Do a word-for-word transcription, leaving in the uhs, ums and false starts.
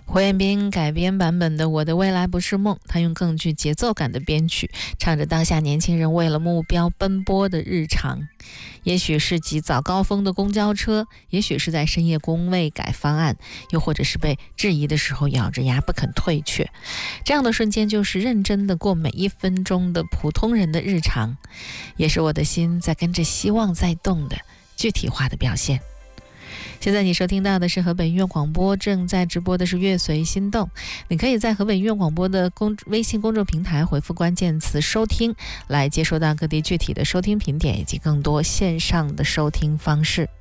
胡彦斌改编版本的《我的未来不是梦》，他用更具节奏感的编曲，唱着当下年轻人为了目标奔波的日常。也许是挤早高峰的公交车，也许是在深夜工位改方案，又或者是被质疑的时候咬着牙不肯退却。这样的瞬间，就是认真的过每一分钟的普通人的日常，也是我的心在跟着希望在动的具体化的表现。现在你收听到的是河北音乐广播，正在直播的是乐随心动。你可以在河北音乐广播的公微信公众平台回复关键词收听，来接收到各地具体的收听频点以及更多线上的收听方式。